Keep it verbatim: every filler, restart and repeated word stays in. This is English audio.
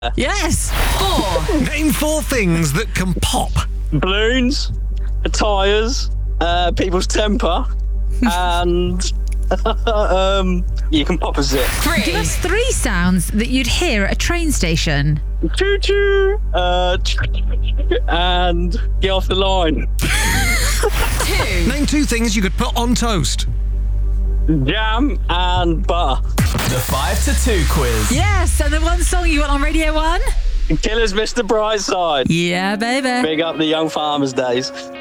Yes. Four. Name four things that can pop. Balloons, tyres, uh, people's temper, and um, you can pop a zip. Three. Give us three sounds that you'd hear at a train station. Choo choo, uh, and get off the line. Two. Name two things you could put on toast. Jam and butter. The five to two quiz. Yes, and the one song you want on Radio one? Killers, Mister Brightside. Yeah, baby. Big up the Young Farmers days.